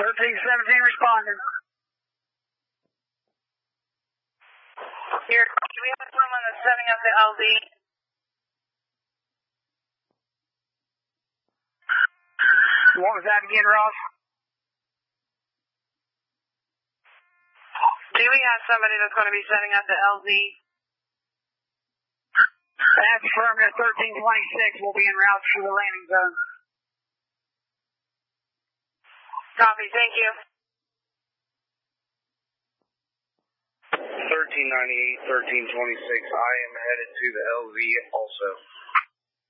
1317 responding. Here, do we have someone that's setting up the LZ? What was that again, Ross? Do we have somebody that's going to be setting up the LZ? That's affirmative. 1326 will be en route to the landing zone. Copy, thank you. 1398, 1326, I am headed to the LZ also.